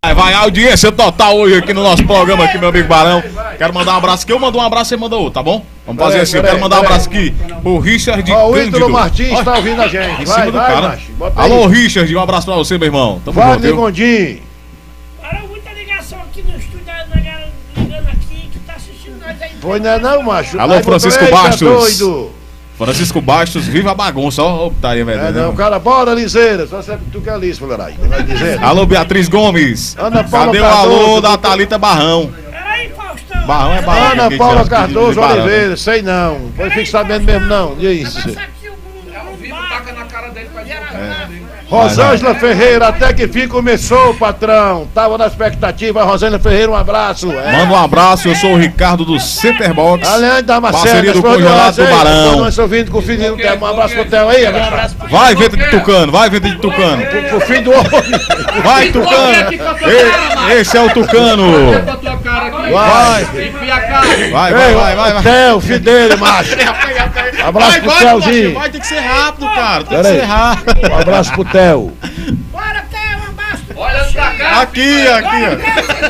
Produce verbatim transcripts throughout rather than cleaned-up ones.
Vai, vai, audiência total hoje aqui no nosso programa, aqui, meu amigo Barão. Quero mandar um abraço aqui, eu mando um abraço, você manda outro, tá bom? Vamos fazer assim, eu quero mandar um abraço aqui pro Richard de Ó, o Cândido. Ítalo Martins está ouvindo a gente. Em Vai, cima do vai, cara. macho. Bota Alô, aí. Richard, um abraço pra você, meu irmão. Tamo Vai, junto, viu? Gondim. Parou muita ligação aqui no estúdio, a galera ligando aqui, que tá assistindo nós aí. Foi não é não, macho. Alô, Aí, Francisco botou, eita, Bastos. doido. Francisco Bastos, viva a bagunça, ó, ó, tá aí, velho. É não, cara, bora, Liseira. Só sabe que tu quer liso, mulherada. Não vai dizer. Alô, Beatriz Gomes. Ana Paula Cadê o Cardoso? alô da Thalita Barrão? Peraí, Faustão. Barrão é Barão. Ana quem Paula chama de Cardoso Barão, né? Oliveira, sei não. Foi fique sabendo mesmo não. E isso. Rosângela Ferreira, até que fim começou, patrão. Tava na expectativa. Rosângela Ferreira, um abraço. É. Manda um abraço, eu sou o Ricardo do Center Box. Além da Marcela, Parceria do Congelado do Barão. Nós ouvindo com o filho do Theo. Um abraço pro Theo aí, abraço. Vai, vento de Tucano, vai, vento de Tucano. Pro, pro filho do homem. Vai, Tucano. E- Esse é o Tucano. Vai. Vai, vai, vai, vai. vai. Theo, filho dele, macho. Abraço pro Theozinho. Vai, tem que ser rápido, cara. Tem Pera que aí. ser rápido. Um abraço pro Theo. Bora, Theo, um abraço. Olha pra cá. Aqui, aqui, ó.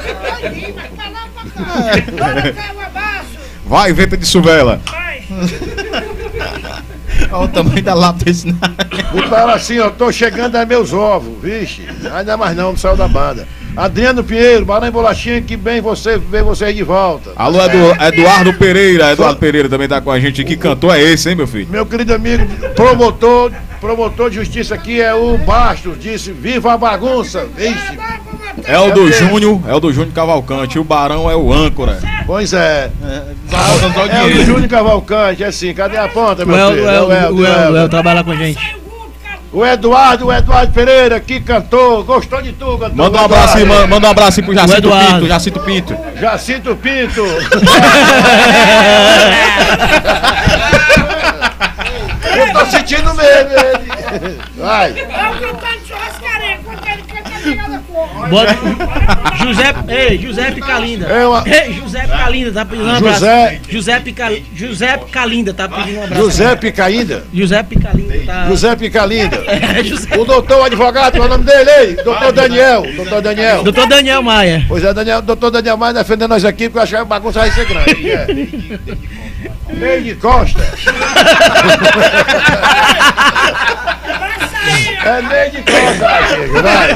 Bora, Theo, um abraço. Vai, vento de Suvela. Vai. Olha o tamanho da lápide desse. Botaram assim, ó, tô chegando a meus ovos, vixe. Ainda mais não, não saiu da banda. Adriano Pinheiro, Barão e Bolachinha, que bem você ver vocês de volta. Alô, Edu, Eduardo Pereira. Eduardo Pereira também tá com a gente aqui. Cantor é esse, hein, meu filho? Meu querido amigo, promotor, promotor de justiça aqui é o Bastos, disse, viva a bagunça, vixe. É o do Júnior, é o do Júnior Cavalcante. O Barão é o âncora. Pois é. Tá rodando só É o do dinheiro. Júnior Cavalcante, é assim, cadê a ponta, O meu El, filho? o El, É o El, o El, El. trabalha com a gente. O Eduardo, o Eduardo Pereira, que cantou, gostou de tu, cantor. Manda um abraço aí, Eduardo. ma- manda um abraço aí pro Jacinto Eduardo. Pinto, Jacinto Pinto. Jacinto Pinto. Eu tô sentindo medo, ele. Vai. É o cantor de churrascaria, quando ele canta ligado a fogo. Bota, José, ei, José Calinda. É uma- Ei, José Calinda tá pedindo um abraço. José- José Pica, José Calinda tá pedindo um abraço. José Picaída. José Calinda tá. José Picalinda. É, José. O doutor advogado, qual é o nome dele aí? Doutor Daniel. Doutor Daniel. Doutor Daniel Maia. Pois é, Daniel, doutor Daniel mais defendendo nós aqui, porque eu acho que a bagunça vai ser grande. É. Meio de costa. É meio de costa, vai, chega, vai.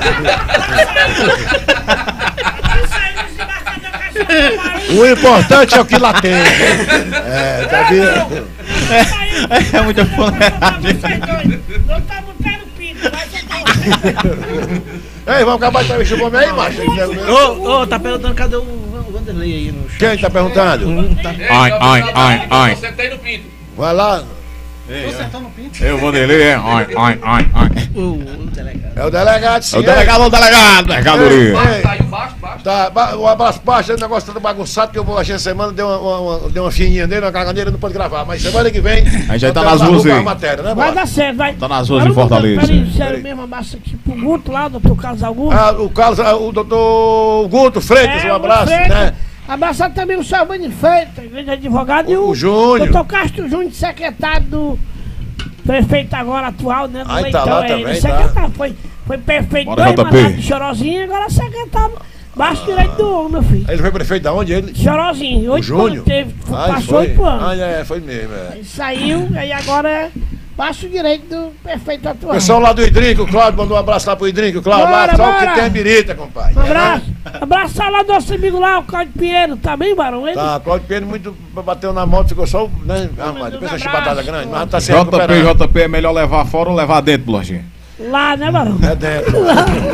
O importante é o que lá tem. É, tá vendo? É muita fuleiragem. Não tá botando pinto, vai ser Ei, vamos acabar de entrevistar o homem aí, macho? Ô, ô, tá perguntando cadê o o Vanderlei aí no chat? Quem tá perguntando? Hum, tá. Ai, ai, ai, ai. Você tem no pinto. Vai lá. Eu vou dele, é. Ai, ai, ai, ai. O, o delegado. É o delegado, sim. É o delegado, o delegado, mercadoria. Ei, Saiu baixo, baixo. Tá, ba- um abraço baixo, o negócio tá bagunçado, que eu vou achar semana, deu uma, uma, uma- deu uma fininha nele, uma caganeira, não pode gravar. Mas semana que vem. A gente já tá nós nas temos ruas a aí. matéria, né, Vai Bola? dar certo, vai. Tá nas ruas Agora em Fortaleza. Peraí, Peraí. sério mesmo, abraço aqui pro Guto lá, doutor Carlos Augusto. Ah, o Carlos, ah, o doutor Guto Freitas, um o abraço, Freitas. né? Abraçar também o Salvani Freitas, grande advogado, e O- o, o Júnior. doutor Castro Júnior, secretário do prefeito agora atual, né? Do Ah, tá Leitão, lá é, também, ele, tá. secretário, foi, foi prefeito Bora, dois J P. mandatos de Chorozinho, agora secretário, baixo direito do homem, meu filho. Ele foi prefeito da onde ele? Chorozinho, O oito Júnior? anos teve, Ai, passou foi. oito anos. Ah, é, foi mesmo, é. Aí saiu, aí agora é baixo direito do prefeito O atual. pessoal lá do Idrinco, o Cláudio mandou um abraço lá pro Idrinco, Cláudio, lá, Bora, só o bora. que tem é birita, compadre. Um abraço. Abraçar lá do nosso amigo lá, o Cláudio Pinheiro, tá bem, Barão? Ele Tá, Cláudio Pedro muito bateu na moto, ficou só, o- né? Ah, mas depois essa chibatada grande, mas tá se J P, recuperando. J P é melhor levar fora ou levar dentro, Blojinha? lá, né, Barão? É dentro.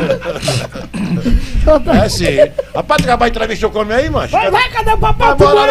É sim. Rapaz, tu acabar de entrevistar o come aí, macho? Vai, vai, cadê o papai? Vai, bora,